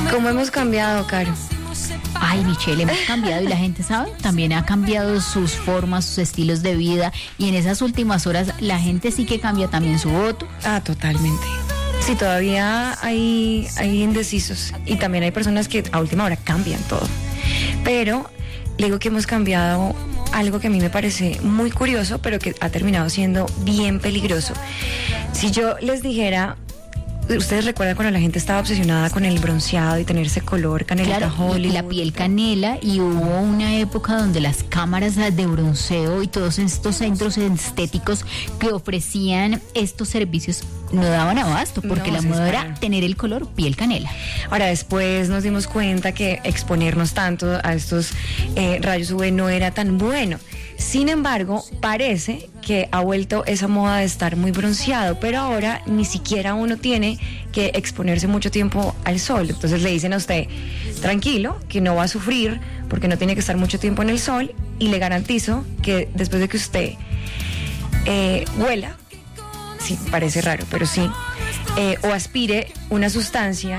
¿Cómo hemos cambiado, Caro? Ay, Michelle, hemos cambiado y la gente, ¿sabe? También ha cambiado sus formas, sus estilos de vida, y en esas últimas horas la gente sí que cambia también su voto. Ah, totalmente. Sí, todavía hay indecisos y también hay personas que a última hora cambian todo. Pero le digo que hemos cambiado algo que a mí me parece muy curioso, pero que ha terminado siendo bien peligroso. Si yo les dijera... ¿Ustedes recuerdan cuando la gente estaba obsesionada con el bronceado y tener ese color canelita Claro, Hollywood? la piel canela, y hubo una época donde las cámaras de bronceo y todos estos centros estéticos que ofrecían estos servicios no daban abasto, porque la moda era tener el color piel canela. Ahora, después nos dimos cuenta que exponernos tanto a estos rayos UV no era tan bueno. Sin embargo, parece que ha vuelto esa moda de estar muy bronceado, pero ahora ni siquiera uno tiene que exponerse mucho tiempo al sol. Entonces le dicen a usted, tranquilo, que no va a sufrir porque no tiene que estar mucho tiempo en el sol, y le garantizo que después de que usted huela, sí, parece raro, pero sí, o aspire una sustancia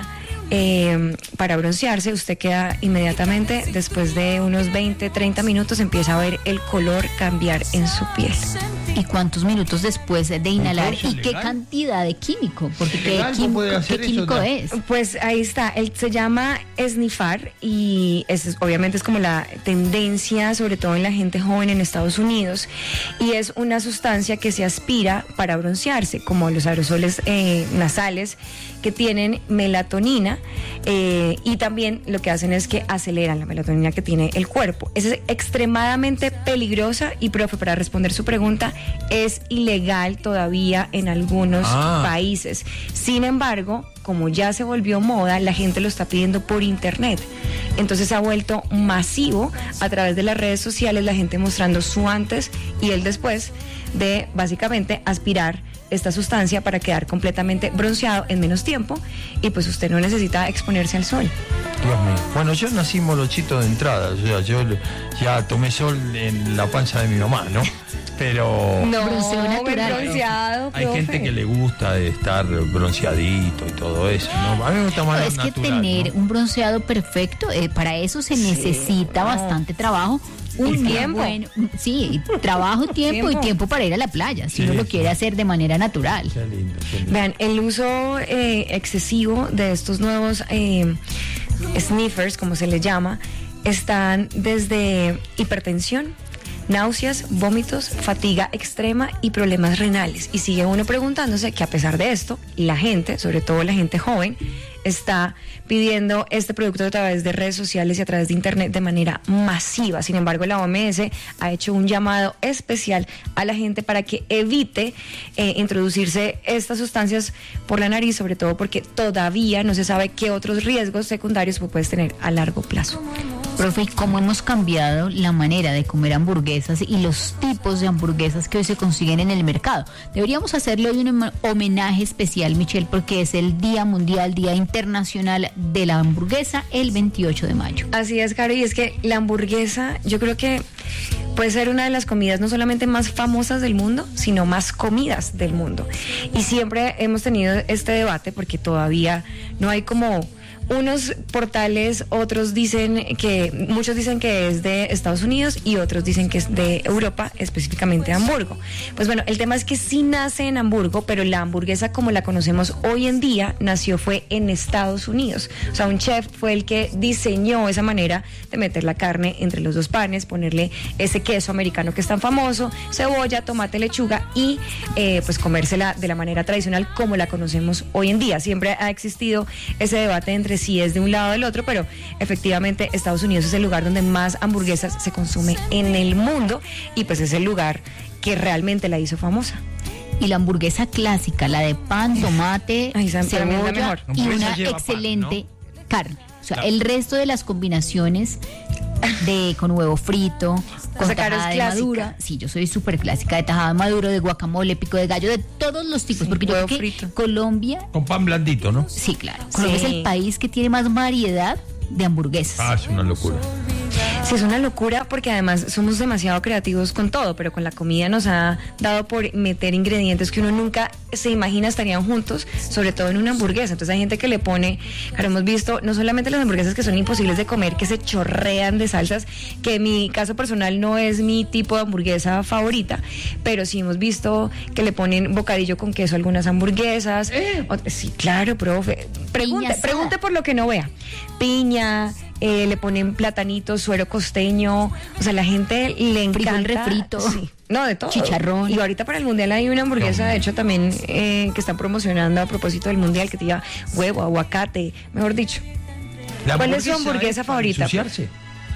para broncearse, usted queda inmediatamente, después de unos 20, 30 minutos, empieza a ver el color cambiar en su piel. ¿Y cuántos minutos después de inhalar? ¿Y qué cantidad de químico? Porque ¿qué químico es? Pues ahí está, él se llama esnifar, y obviamente es como la tendencia, sobre todo en la gente joven en Estados Unidos, y es una sustancia que se aspira para broncearse, como los aerosoles nasales que tienen melatonina, y también lo que hacen es que aceleran la melatonina que tiene el cuerpo. Es extremadamente peligrosa, y profe, para responder su pregunta, es ilegal todavía en algunos países. Sin embargo, como ya se volvió moda, la gente lo está pidiendo por internet. Entonces ha vuelto masivo a través de las redes sociales, la gente mostrando su antes y el después de básicamente aspirar esta sustancia para quedar completamente bronceado en menos tiempo, y pues usted no necesita exponerse al sol. Dios mío. Bueno, yo nací molochito de entrada, o sea, yo ya tomé sol en la panza de mi mamá, ¿no? Pero no, bronceado, hay gente que le gusta estar bronceadito y todo eso, ¿no? A mí me gusta más es natural, que tener ¿no? un bronceado perfecto, para eso se necesita bastante trabajo. Tiempo. Sí, trabajo, tiempo y tiempo para ir a la playa, si uno lo quiere hacer de manera natural. Qué lindo, qué lindo. Vean, el uso excesivo de estos nuevos sniffers, como se les llama, están desde hipertensión, náuseas, vómitos, fatiga extrema y problemas renales. Y sigue uno preguntándose que a pesar de esto, la gente, sobre todo la gente joven, está pidiendo este producto a través de redes sociales y a través de internet de manera masiva. Sin embargo, la OMS ha hecho un llamado especial a la gente para que evite introducirse estas sustancias por la nariz, sobre todo porque todavía no se sabe qué otros riesgos secundarios puedes tener a largo plazo. Profe, ¿y cómo hemos cambiado la manera de comer hamburguesas y los tipos de hamburguesas que hoy se consiguen en el mercado? Deberíamos hacerle hoy un homenaje especial, Michelle, porque es el Día Mundial, Día Internacional de la Hamburguesa, el 28 de mayo. Así es, Caro, y es que la hamburguesa, yo creo que puede ser una de las comidas no solamente más famosas del mundo, sino más comidas del mundo. Y siempre hemos tenido este debate porque todavía no hay como... Unos portales, muchos dicen que es de Estados Unidos y otros dicen que es de Europa, específicamente de Hamburgo. Pues bueno, el tema es que sí nace en Hamburgo, pero la hamburguesa como la conocemos hoy en día fue en Estados Unidos. O sea, un chef fue el que diseñó esa manera de meter la carne entre los dos panes, ponerle ese queso americano que es tan famoso, cebolla, tomate, lechuga y pues comérsela de la manera tradicional como la conocemos hoy en día. Siempre ha existido ese debate entre si es de un lado o del otro, pero efectivamente Estados Unidos es el lugar donde más hamburguesas se consume en el mundo, y pues es el lugar que realmente la hizo famosa. Y la hamburguesa clásica, la de pan, tomate, cebolla y una excelente carne. O sea, el resto de las combinaciones con huevo frito, con tajada de madura. Sí, yo soy súper clásica, de tajada de maduro, de guacamole, pico de gallo, de todos los tipos. Sí, porque yo creo que frito. Colombia... Con pan blandito, ¿no? Sí, claro. Colombia es el país que tiene más variedad de hamburguesas. Es una locura. Sí, es una locura porque además somos demasiado creativos con todo, pero con la comida nos ha dado por meter ingredientes que uno nunca se imagina estarían juntos, sobre todo en una hamburguesa. Entonces hay gente que le pone, claro, hemos visto no solamente las hamburguesas que son imposibles de comer, que se chorrean de salsas, que en mi caso personal no es mi tipo de hamburguesa favorita, pero sí hemos visto que le ponen bocadillo con queso a algunas hamburguesas. Sí, claro, profe. Pregunte por lo que no vea. Piña. Le ponen platanitos, suero costeño, o sea, la gente le encanta. Frijol refrito. Sí, no, de todo. Chicharrón. Y ahorita para el Mundial hay una hamburguesa, de hecho, también que están promocionando a propósito del Mundial, que te lleva huevo, aguacate, mejor dicho. ¿Cuál es su hamburguesa favorita? ¿Ensuciarse?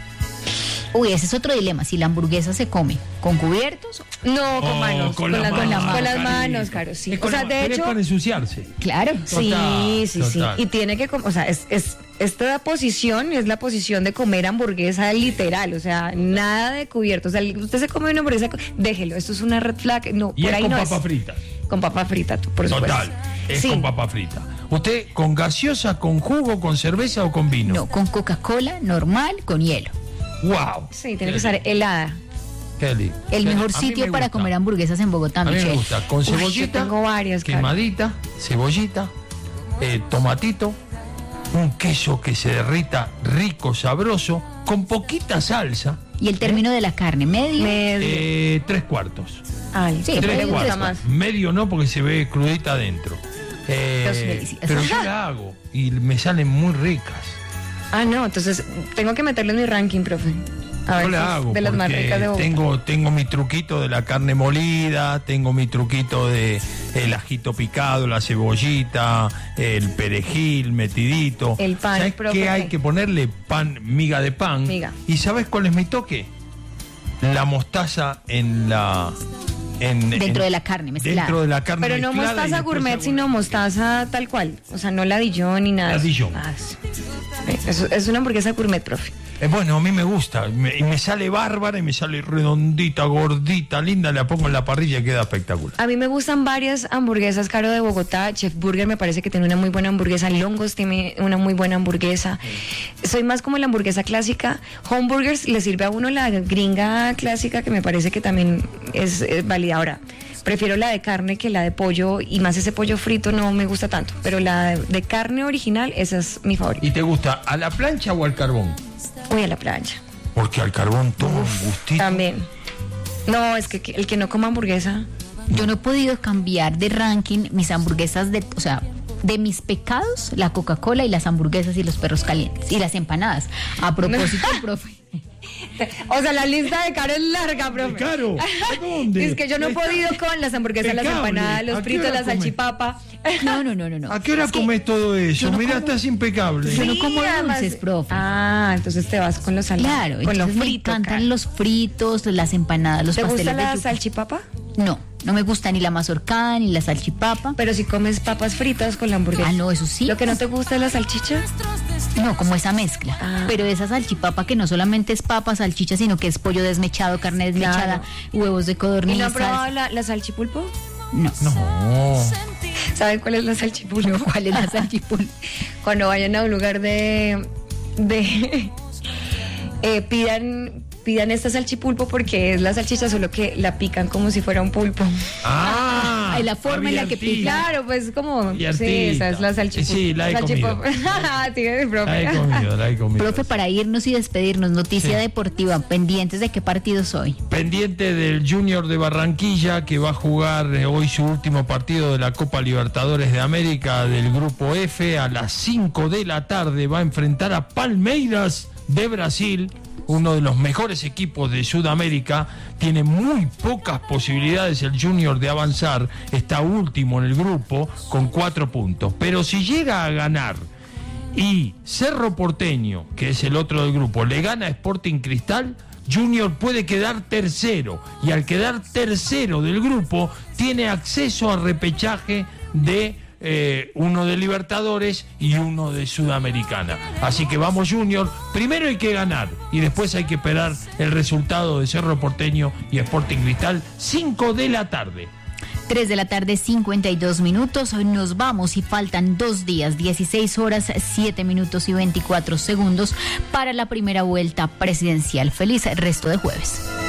Uy, ese es otro dilema, si la hamburguesa se come con cubiertos. No, con manos. Con las manos, claro, sí. O sea, de hecho, para ensuciarse. Claro. Sí. Y tiene que, o sea, esta posición es la posición de comer hamburguesa literal, o sea, nada de cubiertos. O sea, usted se come una hamburguesa, déjelo, esto es una red flag. No, y por ahí con no papa es. frita. Con papa frita, por supuesto. Total, es con papa frita. ¿Usted con gaseosa, con jugo, con cerveza o con vino? No, con Coca-Cola normal, con hielo. ¡Wow! Sí, tiene que estar helada. Kelly. El mejor sitio para comer hamburguesas en Bogotá, Michelle. A mí me gusta, con yo cebollita, tengo varias, quemadita, cebollita, tomatito, un queso que se derrita rico, sabroso, con poquita salsa. ¿Y el término de la carne? ¿Medio? 3/4. Ay, sí, 3/4 más. Medio no, porque se ve crudita adentro. Pero yo la hago y me salen muy ricas. Ah, no, entonces tengo que meterlo en mi ranking, profe. A ver, yo la hago de las más ricas de Bogotá. Tengo mi truquito de la carne molida, tengo mi truquito de el ajito picado, la cebollita, el perejil metidito. El pan, ¿sabes qué hay que ponerle? Miga de pan. Miga. ¿Y sabes cuál es mi toque? La mostaza dentro de la carne mezclada. Dentro de la carne pero no mostaza gourmet, sino mostaza tal cual. O sea, no la Dijon ni nada. La Dijon. Es una hamburguesa gourmet, profe. Bueno, a mí me gusta. Y me sale bárbara y me sale redondita, gordita, linda. La pongo en la parrilla y queda espectacular. A mí me gustan varias hamburguesas, Caro, de Bogotá. Chef Burger me parece que tiene una muy buena hamburguesa. Longos tiene una muy buena hamburguesa. Soy más como la hamburguesa clásica. Home Burgers le sirve a uno la gringa clásica, que me parece que también es válida. Ahora, prefiero la de carne que la de pollo, y más ese pollo frito no me gusta tanto, pero la de carne original, esa es mi favorita. ¿Y te gusta a la plancha o al carbón? Uy, a la plancha. Porque al carbón toma un gustito. También. No, es que el que no coma hamburguesa. Yo no he podido cambiar de ranking mis hamburguesas o sea, de mis pecados, la Coca-Cola y las hamburguesas y los perros calientes y las empanadas. A propósito, profe. O sea, la lista de Caro es larga, profe. ¿Caro? ¿A dónde? Es que yo no he podido con las hamburguesas, las empanadas, los fritos, la salchipapa. No. ¿A qué hora comes todo eso? Mira, estás impecable. Yo no como dulces, profe. Ah, entonces te vas con los salados. Claro, con los fritos. Me encantan los fritos, las empanadas, los pasteles. ¿Te gusta la salchipapa? No me gusta ni la mazorca ni la salchipapa. Pero si comes papas fritas con la hamburguesa. Ah, no, eso sí. ¿Lo que no te gusta es la salchicha? No, como esa mezcla. Pero esa salchipapa que no solamente es papa, salchicha, sino que es pollo desmechado, carne desmechada, huevos de codorniz. ¿Y no han probado la salchipulpo? No. ¿Saben cuál es la salchipulpo? ¿Cuál es la salchipulpo? Cuando vayan a un lugar pidan esta salchipulpo, porque es la salchicha, solo que la pican como si fuera un pulpo. La forma en la que pican. Claro, pues como. Sí, esa es la salchipulpo. Sí, la he comido. La he comido. Profe, para irnos y despedirnos, noticia deportiva, pendientes de qué partidos hoy. Pendiente del Junior de Barranquilla, que va a jugar hoy su último partido de la Copa Libertadores de América del Grupo F. A las 5 de la tarde va a enfrentar a Palmeiras de Brasil, uno de los mejores equipos de Sudamérica. Tiene muy pocas posibilidades el Junior de avanzar, está último en el grupo con 4 puntos, pero si llega a ganar y Cerro Porteño, que es el otro del grupo, le gana a Sporting Cristal, Junior puede quedar tercero, y al quedar tercero del grupo tiene acceso al repechaje de uno de Libertadores y uno de Sudamericana. Así que vamos Junior, primero hay que ganar y después hay que esperar el resultado de Cerro Porteño y Sporting Cristal, 5 de la tarde. 3 de la tarde, 52 minutos. Hoy nos vamos y faltan 2 días, 16 horas, 7 minutos y 24 segundos para la primera vuelta presidencial. Feliz resto de jueves.